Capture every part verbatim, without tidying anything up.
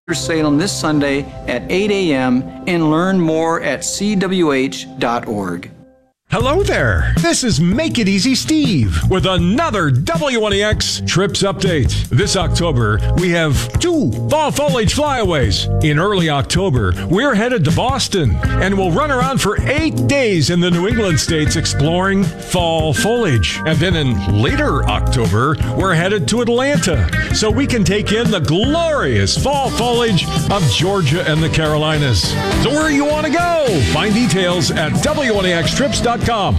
Salem this Sunday at eight a.m. and learn more at c w h dot org. Hello there. This is Make It Easy Steve with another W N E X Trips Update. This October, we have two fall foliage flyaways. In early October, we're headed to Boston and we'll run around for eight days in the New England states exploring fall foliage. And then in later October, we're headed to Atlanta so we can take in the glorious fall foliage of Georgia and the Carolinas. So where you want to go? Find details at W N E X trips dot com.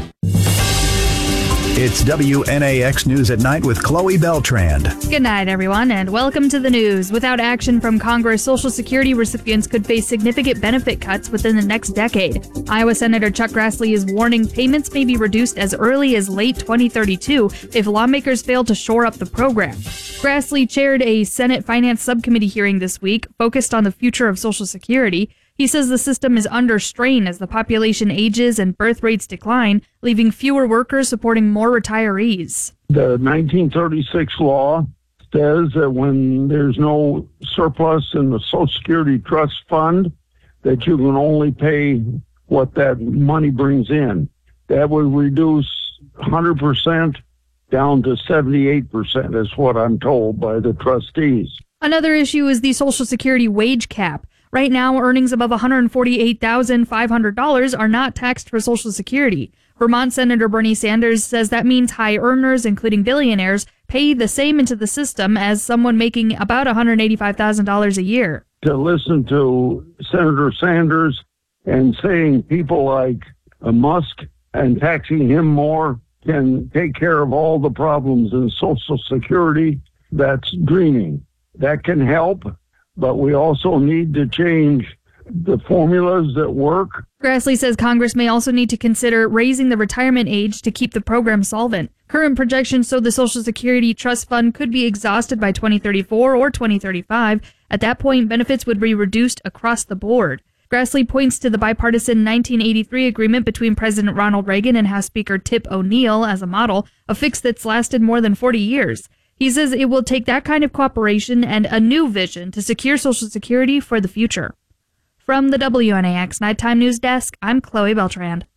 It's W N A X News at Night with Chloe Beltrand. Good night, everyone, and welcome to the news. Without action from Congress, Social Security recipients could face significant benefit cuts within the next decade. Iowa Senator Chuck Grassley is warning payments may be reduced as early as late twenty thirty-two if lawmakers fail to shore up the program. Grassley chaired a Senate Finance Subcommittee hearing this week focused on the future of Social Security. He says the system is under strain as the population ages and birth rates decline, leaving fewer workers supporting more retirees. The nineteen thirty-six law says that when there's no surplus in the Social Security Trust Fund, that you can only pay what that money brings in. That would reduce one hundred percent down to seventy-eight percent is what I'm told by the trustees. Another issue is the Social Security wage cap. Right now, earnings above one hundred forty-eight thousand five hundred dollars are not taxed for Social Security. Vermont Senator Bernie Sanders says that means high earners, including billionaires, pay the same into the system as someone making about one hundred eighty-five thousand dollars a year. To listen to Senator Sanders and saying people like uh, Musk and taxing him more can take care of all the problems in Social Security, that's dreaming. That can help, but we also need to change the formulas that work. Grassley says Congress may also need to consider raising the retirement age to keep the program solvent. Current projections show the Social Security Trust Fund could be exhausted by twenty thirty-four or twenty thirty-five. At that point, benefits would be reduced across the board. Grassley points to the bipartisan nineteen eighty-three agreement between President Ronald Reagan and House Speaker Tip O'Neill as a model, a fix that's lasted more than forty years. He says it will take that kind of cooperation and a new vision to secure Social Security for the future. From the W N A X Nighttime News Desk, I'm Chloe Beltrand.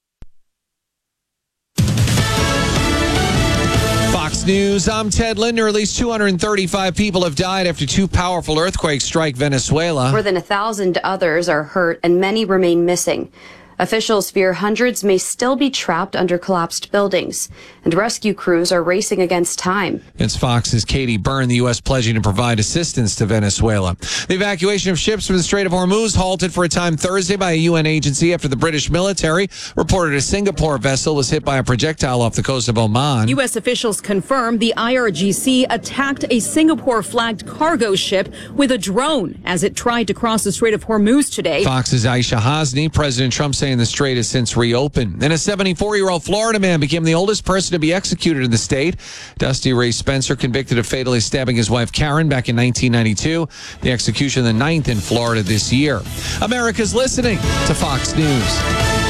Fox News, I'm Ted Linder. At least two hundred thirty-five people have died after two powerful earthquakes strike Venezuela. More than a thousand others are hurt and many remain missing. Officials fear hundreds may still be trapped under collapsed buildings, and rescue crews are racing against time. It's Fox's Katie Byrne, the U S pledging to provide assistance to Venezuela. The evacuation of ships from the Strait of Hormuz halted for a time Thursday by a U N agency after the British military reported a Singapore vessel was hit by a projectile off the coast of Oman. U S officials confirmed the I R G C attacked a Singapore-flagged cargo ship with a drone as it tried to cross the Strait of Hormuz today. Fox's Aisha Hasni, President Trump saying the strait has since reopened. And a seventy-four-year-old Florida man became the oldest person to be executed in the state. Dusty Ray Spencer, convicted of fatally stabbing his wife Karen back in nineteen ninety-two. The execution, the ninth in Florida this year. America's listening to Fox News.